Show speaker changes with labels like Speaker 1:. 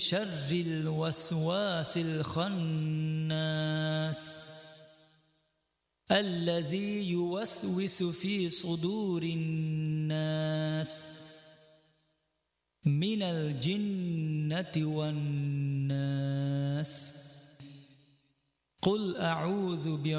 Speaker 1: شر الوسواس الخناس الذي يوسوس في صدور الناس من الجنة والناس. قل أعوذ